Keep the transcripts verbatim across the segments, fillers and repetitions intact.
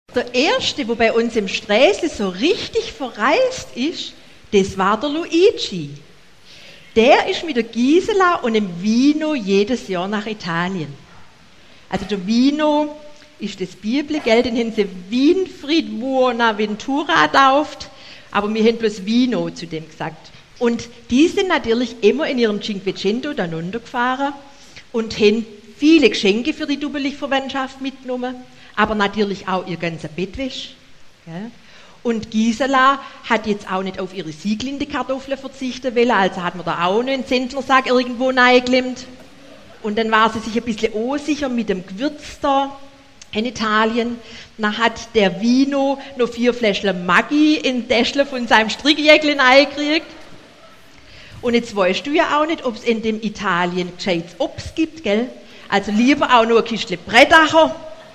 Der erste, der bei uns im Sträßle so richtig verreist ist, das war der Luigi. Der ist mit der Gisela und dem Vino jedes Jahr nach Italien. Also der Vino ist das Bibel, gell? Den haben sie Winfried Buonaventura getauft, aber wir haben bloß Vino zu dem gesagt. Und die sind natürlich immer in ihrem Cinquecento dann runtergefahren und haben viele Geschenke für die Dubbelich-Verwandtschaft mitgenommen, aber natürlich auch ihr ganzer Bettwäsche. Gell? Und Gisela hat jetzt auch nicht auf ihre Sieglinde-Kartoffeln verzichten wollen, also hat man da auch noch einen Zentnersack irgendwo reingeklemmt. Und dann war sie sich ein bisschen unsicher mit dem Gewürz da in Italien. Dann hat der Vino noch vier Fläschchen Maggi in Täschle von seinem Strickjäckchen eingekriegt. Und jetzt weißt du ja auch nicht, ob es in dem Italien gescheites Obst gibt, gell? Also lieber auch nur ein Kistchen Brettacher.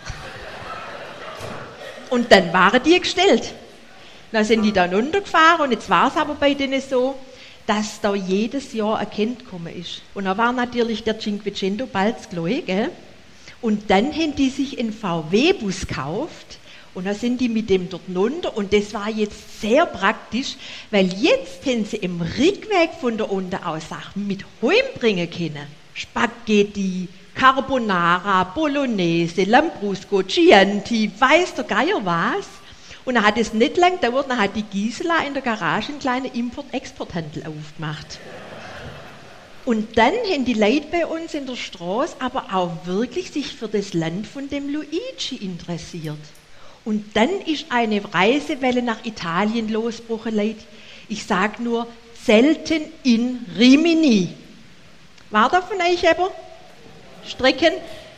Und dann waren die gestellt. Dann sind die da runtergefahren und jetzt war es aber bei denen so, dass da jedes Jahr ein Kind gekommen ist. Und da war natürlich der Cinquecento bald gleich, gell? Und dann haben die sich einen V W-Bus gekauft und dann sind die mit dem dort runter und das war jetzt sehr praktisch, weil jetzt können sie im Rückweg von der unten aus Sachen mit heimbringen können. Spaghetti, Carbonara, Bolognese, Lambrusco, Chianti, weiß der Geier was. Und dann hat es nicht lang gedauert, dann hat die Gisela in der Garage einen kleinen Import-Export-Handel aufgemacht. Und dann haben die Leute bei uns in der Straße aber auch wirklich sich für das Land von dem Luigi interessiert. Und dann ist eine Reisewelle nach Italien losgebrochen, Leute. Ich sage nur, selten in Rimini. War da von euch aber? Strecken?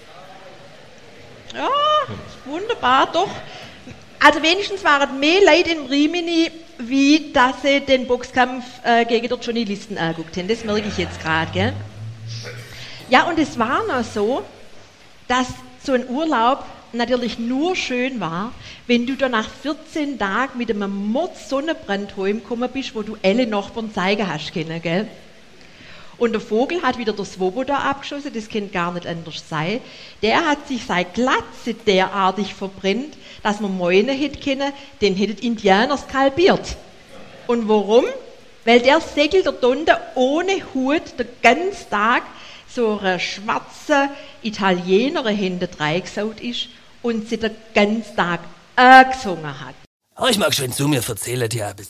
Ja, wunderbar, doch. Also wenigstens waren mehr Leute in Rimini, wie dass sie den Boxkampf äh, gegen den Journalisten angeguckt haben. Das merke ich jetzt gerade, gell? Ja, und es war noch so, dass so ein Urlaub natürlich nur schön war, wenn du dann nach vierzehn Tagen mit einem Mord-Sonnenbrand heimgekommen bist, wo du alle Nachbarn zeigen hast können, gell? Und der Vogel hat wieder der Svoboda abgeschossen, das kann gar nicht anders sein. Der hat sich seine Glatze derartig verbrennt, dass man meinen hätte können, den hätten Indianer skalpiert. Und warum? Weil der segelt der Donde ohne Hut den ganzen Tag so eine schwarze Italienerin hinten reingesaut ist und sie den ganzen Tag angesungen hat. Oh, ich mag schön zu mir erzählen, ja, bis.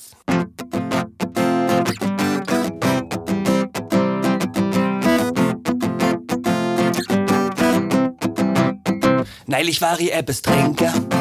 Neulich war ich etwas trinken